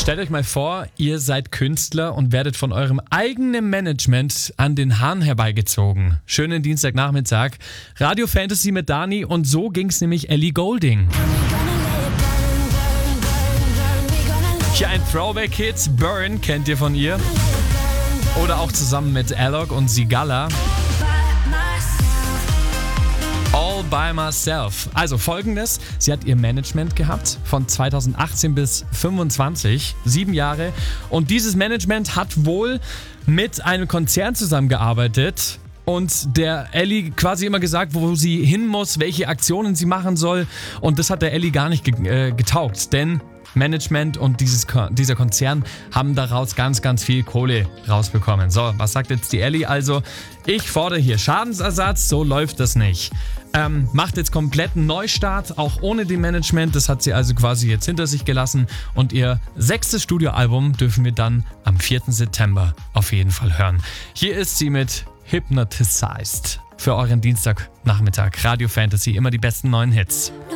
Stellt euch mal vor, ihr seid Künstler und werdet von eurem eigenen Management an den Haaren herbeigezogen. Schönen Dienstagnachmittag. Radio Fantasy mit Dani und so ging's nämlich Ellie Goulding. Hier ein Throwback-Hit, Burn kennt ihr von ihr. Oder auch zusammen mit Alok und Sigala. All by myself. Also folgendes, sie hat ihr Management gehabt von 2018 bis 25, 7 Jahre. Und dieses Management hat wohl mit einem Konzern zusammengearbeitet und der Ellie quasi immer gesagt, wo sie hin muss, welche Aktionen sie machen soll. Und das hat der Ellie gar nicht getaugt, denn Management und dieser Konzern haben daraus ganz, ganz viel Kohle rausbekommen. So, was sagt jetzt die Ellie? Also, ich fordere hier Schadensersatz, so läuft das nicht. Macht jetzt kompletten Neustart, auch ohne dem Management. Das hat sie also quasi jetzt hinter sich gelassen. Und ihr 6. Studioalbum dürfen wir dann am 4. September auf jeden Fall hören. Hier ist sie mit Hypnotized für euren Dienstagnachmittag. Radio Fantasy, immer die besten neuen Hits.